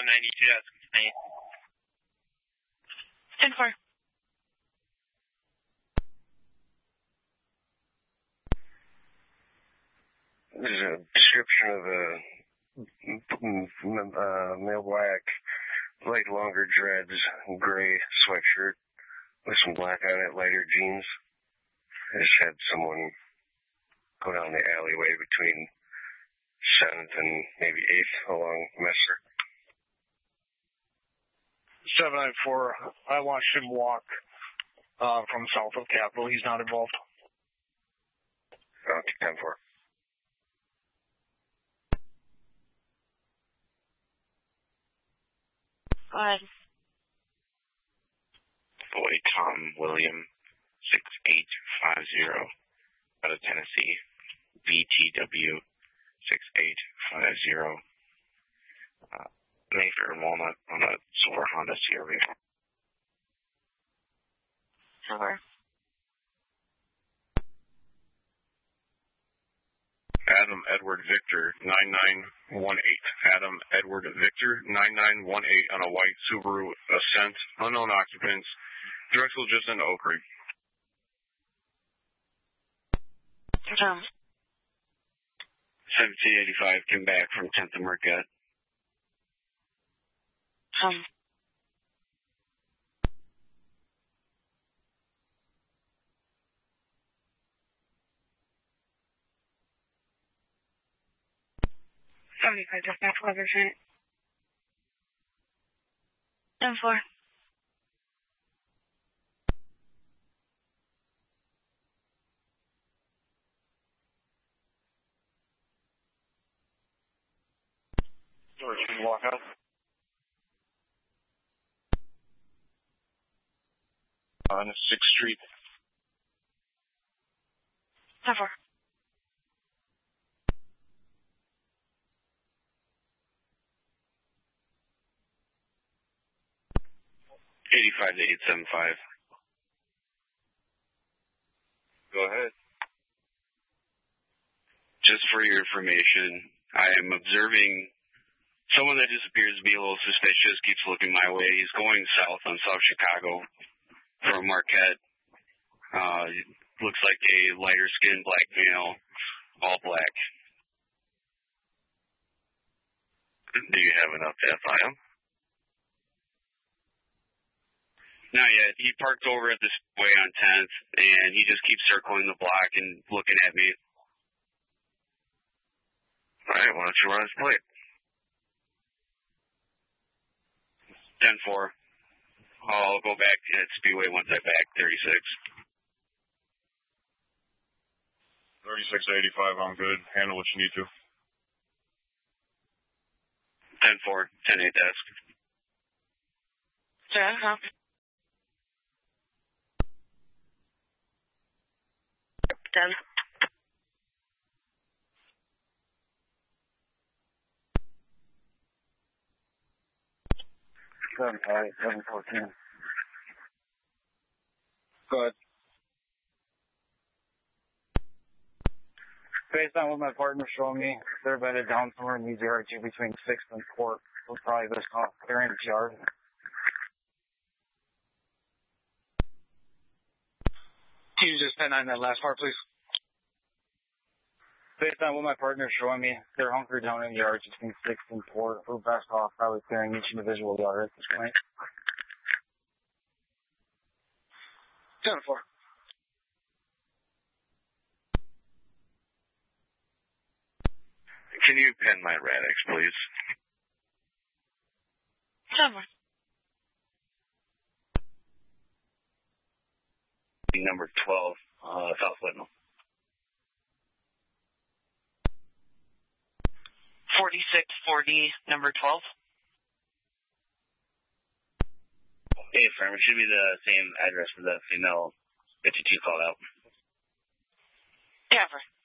92, that's complete. 10-4. There's a description of a male black, light longer dreads, gray sweatshirt with some black on it, lighter jeans. I just had someone go down the alleyway between 7th and maybe 8th along Messer. 794, I watched him walk from south of Capitol. He's not involved. Okay, 10-4. Go ahead. Boy, Tom William, 6850, out of Tennessee. BTW, 6850. Mayfair and Walnut on a silver Honda CRV. Silver. Adam Edward Victor, 9918. Adam Edward Victor, 9918 on a white Subaru Ascent. Unknown occupants. Drexel just into Oak Creek. Tom. 1785 came back from 10th and Marquette. Tom. 75, just now, 12%. 10-4. George, can you walk out? On 6th Street. 10-4. 85 to 875. Go ahead. Just for your information, I am observing someone that just appears to be a little suspicious, keeps looking my way. He's going south on South Chicago from Marquette. Looks like a lighter skinned black male, all black. Do you have enough to identify him? Not yet. He parked over at this way on 10th, and he just keeps circling the block and looking at me. All right, why don't you run his plate? 10-4. I'll go back at Speedway once I back 36. 36 to 85, I'm good. Handle what you need to. 10-4, 10-8 desk. Sure, 10. 714. Go ahead. Based on what my partner's showing me, they're bedded down somewhere in these yards between 6th and 4th. So probably this clearing the yard. Can you just 10-9 that last part, please? Based on what my partner's showing me, they're hunkered down in yards between 6th and 4th. We're best off probably clearing each individual yard at this point. 10-4. Can you pen my Radix, please? 10-4. Number 12, South Whitnall. 4640, number 12. Hey, firm, it should be the same address for the female 52 called out. 10-4.